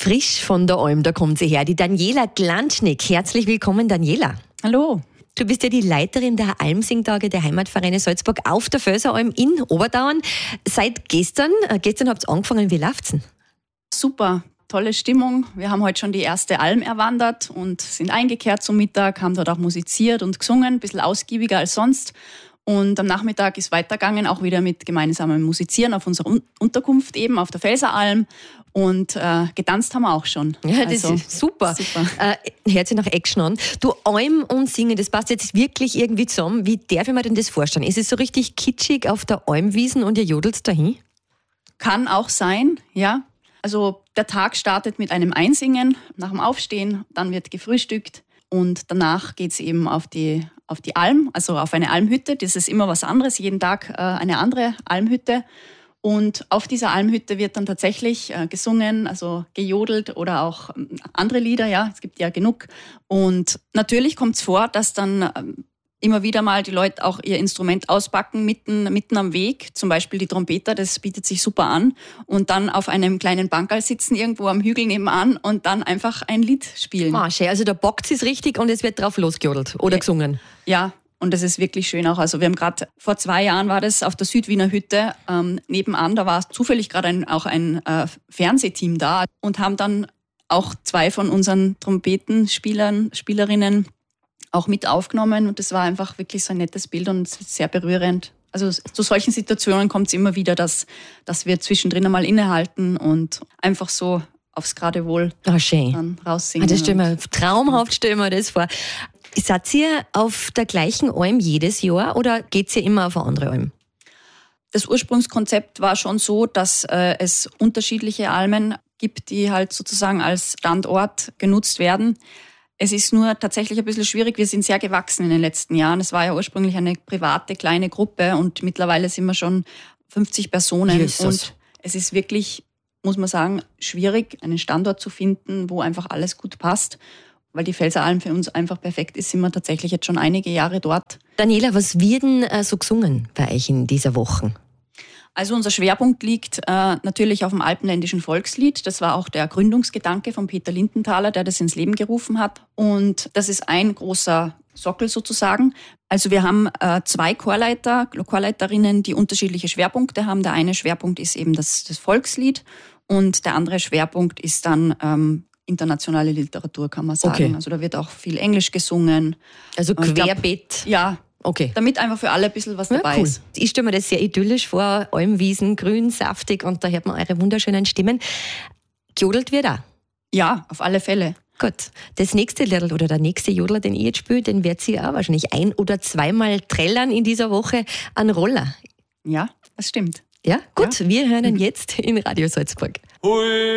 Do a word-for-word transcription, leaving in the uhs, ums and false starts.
Frisch von der Alm, da kommt sie her, die Daniela Glantschnik. Herzlich willkommen, Daniela. Hallo. Du bist ja die Leiterin der Almsingtage der Heimatvereine Salzburg auf der Völseralm in Oberdauern. Seit gestern, äh, gestern habt ihr angefangen, wie läuft's denn? Super, tolle Stimmung. Wir haben heute schon die erste Alm erwandert und sind eingekehrt zum Mittag, haben dort auch musiziert und gesungen, ein bisschen ausgiebiger als sonst. Und am Nachmittag ist weitergegangen, auch wieder mit gemeinsamem Musizieren auf unserer Un- Unterkunft eben, auf der Felseralm. Und äh, getanzt haben wir auch schon. Ja, das also, ist super. super. Äh, hört sich nach Action an. Du, Alm und Singen, das passt jetzt wirklich irgendwie zusammen. Wie darf ich mir denn das vorstellen? Ist es so richtig kitschig auf der Almwiesen und ihr jodelt dahin? Kann auch sein, ja. Also der Tag startet mit einem Einsingen nach dem Aufstehen, dann wird gefrühstückt und danach geht es eben auf die, auf die Alm, also auf eine Almhütte. Das ist immer was anderes, jeden Tag äh, eine andere Almhütte. Und auf dieser Almhütte wird dann tatsächlich äh, gesungen, also gejodelt oder auch ähm, andere Lieder, ja, es gibt ja genug. Und natürlich kommt es vor, dass dann ähm, immer wieder mal die Leute auch ihr Instrument auspacken, mitten, mitten am Weg, zum Beispiel die Trompeter, das bietet sich super an. Und dann auf einem kleinen Bankerl sitzen, irgendwo am Hügel nebenan und dann einfach ein Lied spielen. Masche, also da bockt es richtig und es wird drauf losgejodelt oder ja. gesungen. Ja. Und das ist wirklich schön auch. Also wir haben gerade, vor zwei Jahren war das auf der Südwiener Hütte ähm, nebenan, da war zufällig gerade ein, auch ein äh, Fernsehteam da und haben dann auch zwei von unseren Trompetenspielern, Spielerinnen auch mit aufgenommen. Und das war einfach wirklich so ein nettes Bild und sehr berührend. Also zu solchen Situationen kommt es immer wieder, dass, dass wir zwischendrin einmal innehalten und einfach so aufs Geradewohl ah, schön. dann raussingen. Ah, das stell mir, traumhaft stellen wir das vor. Seid ihr auf der gleichen Alm jedes Jahr oder geht's ihr immer auf eine andere Alm? Das Ursprungskonzept war schon so, dass äh, es unterschiedliche Almen gibt, die halt sozusagen als Standort genutzt werden. Es ist nur tatsächlich ein bisschen schwierig. Wir sind sehr gewachsen in den letzten Jahren. Es war ja ursprünglich eine private kleine Gruppe und mittlerweile sind wir schon fünfzig Personen. Jesus. Und es ist wirklich, muss man sagen, schwierig, einen Standort zu finden, wo einfach alles gut passt. Weil die Felseralm für uns einfach perfekt ist, sind wir tatsächlich jetzt schon einige Jahre dort. Daniela, was wird denn äh, so gesungen bei euch in dieser Woche? Also unser Schwerpunkt liegt äh, natürlich auf dem alpenländischen Volkslied. Das war auch der Gründungsgedanke von Peter Lindenthaler, der das ins Leben gerufen hat. Und das ist ein großer Sockel sozusagen. Also wir haben äh, zwei Chorleiter, Chorleiterinnen, die unterschiedliche Schwerpunkte haben. Der eine Schwerpunkt ist eben das, das Volkslied und der andere Schwerpunkt ist dann ähm, internationale Literatur, kann man sagen. Okay. Also da wird auch viel Englisch gesungen. Also querbeet? Glaub, ja, okay. Damit einfach für alle ein bisschen was dabei ja, cool. ist. Ich stelle mir das sehr idyllisch vor, Almwiesen, grün, saftig und da hört man eure wunderschönen Stimmen. Gejodelt wird auch? Ja, auf alle Fälle. Gut, das nächste Lied oder der nächste Jodler, den ich jetzt spiele, den wird sie auch wahrscheinlich ein- oder zweimal trällern in dieser Woche an Roller. Ja, das stimmt. Ja, gut, ja. wir hören ihn jetzt in Radio Salzburg. Hui.